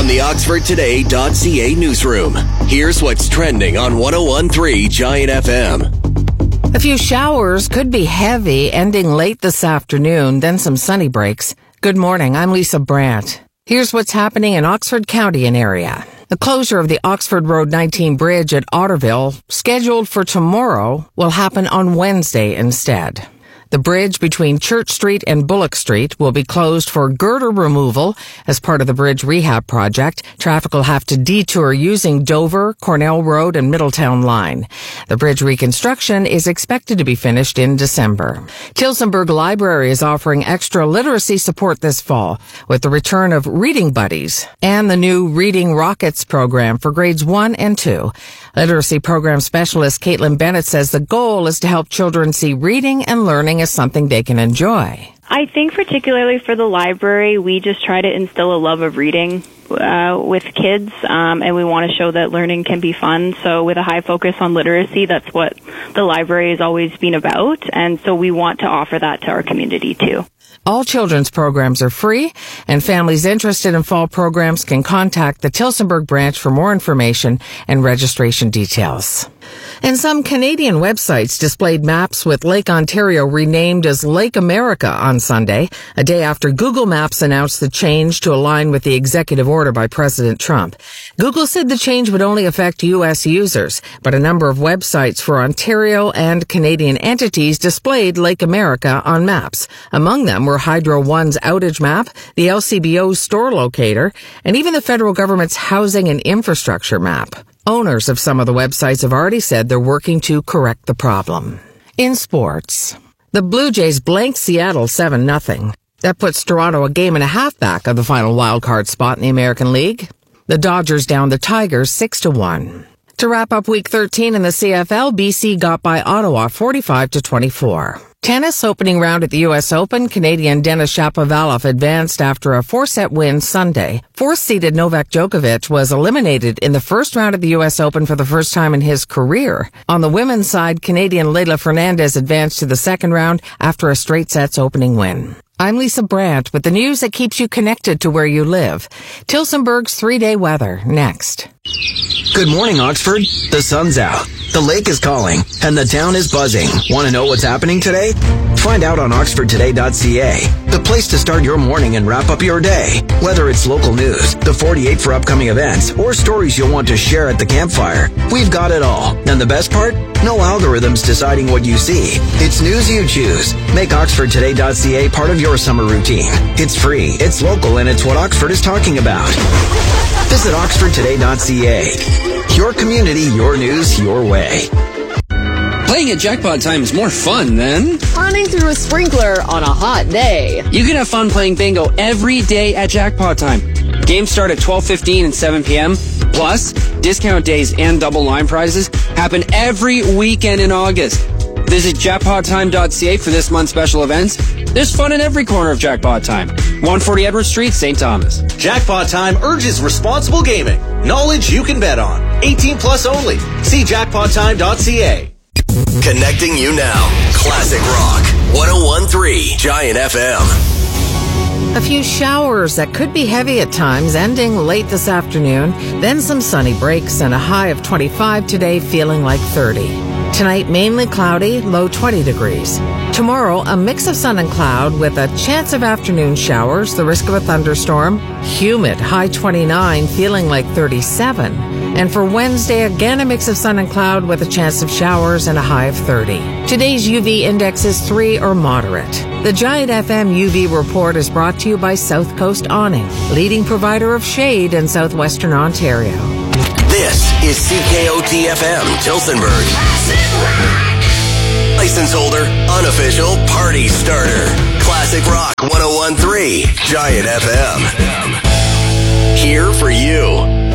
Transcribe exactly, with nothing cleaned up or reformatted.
the Oxford Today dot C A newsroom. Here's what's trending on one oh one point three Giant F M. A few showers could be heavy, ending late this afternoon, then some sunny breaks. Good morning, I'm Lisa Brandt. Here's what's happening in Oxford County and area. The closure of the Oxford Road nineteen bridge at Otterville, scheduled for tomorrow, will happen on Wednesday instead. The bridge between Church Street and Bullock Street will be closed for girder removal as part of the bridge rehab project. Traffic will have to detour using Dover, Cornell Road, and Middletown Line. The bridge reconstruction is expected to be finished in December. Tillsonburg Library is offering extra literacy support this fall with the return of Reading Buddies and the new Reading Rockets program for grades one and two. Literacy program specialist Caitlin Bennett says the goal is to help children see reading and learning as something they can enjoy. I think particularly for the library, we just try to instill a love of reading uh, with kids, um, and we want to show that learning can be fun. So with a high focus on literacy, that's what the library has always been about, and so we want to offer that to our community too. All children's programs are free, and families interested in fall programs can contact the Tillsonburg branch for more information and registration details. And some Canadian websites displayed maps with Lake Ontario renamed as Lake America on Sunday, a day after Google Maps announced the change to align with the executive order by President Trump. Google said the change would only affect U S users, but a number of websites for Ontario and Canadian entities displayed Lake America on maps. Among them were Hydro One's outage map, the L C B O's store locator, and even the federal government's housing and infrastructure map. Owners of some of the websites have already said they're working to correct the problem. In sports, the Blue Jays blanked Seattle seven nothing. That puts Toronto a game and a half back of the final wildcard spot in the American League. The Dodgers downed the Tigers six to one. To wrap up Week thirteen in the C F L, B C got by Ottawa forty-five to twenty-four. Tennis opening round at the U S Open, Canadian Denis Shapovalov advanced after a four-set win Sunday. Fourth-seeded Novak Djokovic was eliminated in the first round of the U S Open for the first time in his career. On the women's side, Canadian Leylah Fernandez advanced to the second round after a straight sets opening win. I'm Lisa Brandt with the news that keeps you connected to where you live. Tillsonburg's three-day weather next. Good morning, Oxford. The sun's out, the lake is calling, and the town is buzzing. Want to know what's happening today? Find out on Oxford Today dot C A, the place to start your morning and wrap up your day. Whether it's local news, the forty-eight for upcoming events, or stories you'll want to share at the campfire, we've got it all. And the best part? No algorithms deciding what you see. It's news you choose. Make Oxford Today dot C A part of your summer routine. It's free, it's local, and it's what Oxford is talking about. Visit Oxford Today dot C A. Your community, your news, your way. Playing at Jackpot Time is more fun than running through a sprinkler on a hot day. You can have fun playing bingo every day at Jackpot Time. Games start at twelve fifteen and seven p.m. Plus, discount days and double line prizes happen every weekend in August. Visit jackpot time dot C A for this month's special events. There's fun in every corner of Jackpot Time. one forty Edward Street, Saint Thomas. Jackpot Time urges responsible gaming. Knowledge you can bet on. eighteen plus only. See jackpot time dot C A. Connecting you now. Classic Rock. one oh one point three Giant F M. A few showers that could be heavy at times, ending late this afternoon. Then some sunny breaks and a high of twenty-five today, feeling like thirty. Tonight, mainly cloudy, low twenty degrees. Tomorrow, a mix of sun and cloud with a chance of afternoon showers, the risk of a thunderstorm. Humid, high twenty-nine, feeling like thirty-seven. And for Wednesday, again a mix of sun and cloud with a chance of showers and a high of thirty. Today's U V index is three or moderate. The Giant F M U V report is brought to you by South Coast Awning, leading provider of shade in southwestern Ontario. This is C K O T F M, Tillsonburg. License holder, unofficial party starter. Classic Rock one oh one point three, Giant F M. Here for you.